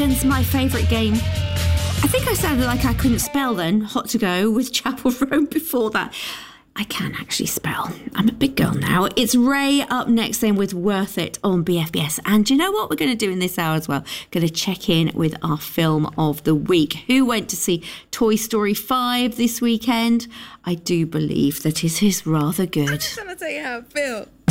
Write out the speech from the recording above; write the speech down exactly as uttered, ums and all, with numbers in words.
Dragons, my favourite game. I think I sounded like I couldn't spell then. Hot to Go with Chapel Roan before that. I can actually spell. I'm a big girl now. It's Ray up next then with Worth It on B F B S. And do you know what we're going to do in this hour as well? Going to check in with our film of the week. Who went to see Toy Story five this weekend? I do believe that it is rather good. I'm just trying to tell you how I feel.